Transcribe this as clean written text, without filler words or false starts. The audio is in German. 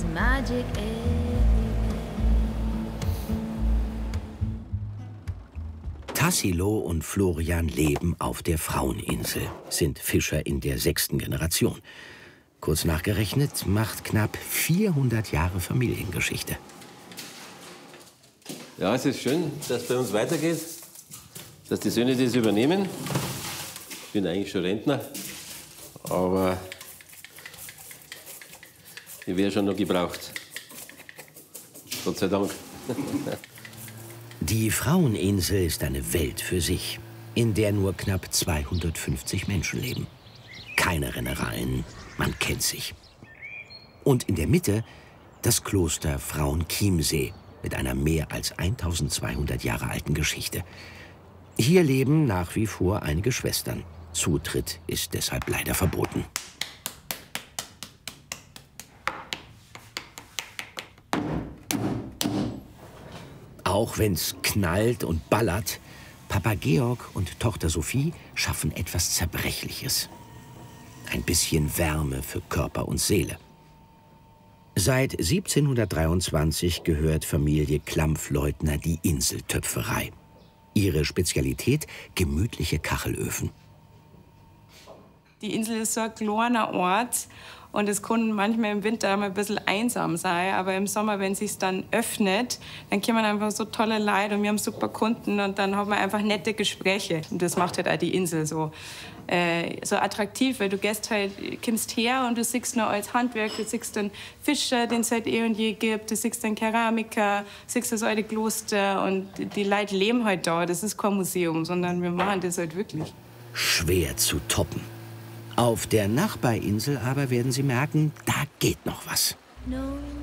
There's magic everywhere. Tassilo und Florian leben auf der Fraueninsel, sind Fischer in der 6. Generation. Kurz nachgerechnet macht knapp 400 Jahre Familiengeschichte. Ja, es ist schön, dass es bei uns weitergeht, dass die Söhne das übernehmen. Ich bin eigentlich schon Rentner, aber ich wäre schon noch gebraucht. Gott sei Dank. Die Fraueninsel ist eine Welt für sich, in der nur knapp 250 Menschen leben. Keine Rennereien, man kennt sich. Und in der Mitte das Kloster Frauenchiemsee mit einer mehr als 1200 Jahre alten Geschichte. Hier leben nach wie vor einige Schwestern. Zutritt ist deshalb leider verboten. Auch wenn's knallt und ballert, Papa Georg und Tochter Sophie schaffen etwas Zerbrechliches. Ein bisschen Wärme für Körper und Seele. Seit 1723 gehört Familie Klampfleutner die Inseltöpferei. Ihre Spezialität: gemütliche Kachelöfen. Die Insel ist so ein kleiner Ort und es kann manchmal im Winter mal ein bisschen einsam sein, aber im Sommer, wenn es sich dann öffnet, dann kommen einfach so tolle Leute und wir haben super Kunden und dann haben wir einfach nette Gespräche. Und das macht halt auch die Insel so attraktiv, weil du kommst her und du siehst noch als Handwerk, du siehst einen Fischer, den es seit eh und je gibt, du siehst einen Keramiker, siehst das alte Kloster und die Leute leben halt da. Das ist kein Museum, sondern wir machen das halt wirklich. Schwer zu toppen. Auf der Nachbarinsel aber werden Sie merken, da geht noch was.